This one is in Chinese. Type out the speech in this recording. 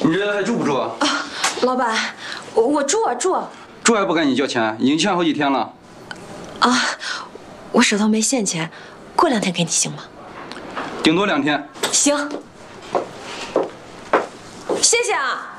你这还住不住啊？ 老板，我住。 住还不赶紧交钱？已经欠好几天了。 啊，我手头没现钱，过2天给你行吗？ 顶多2天。 行，谢谢啊。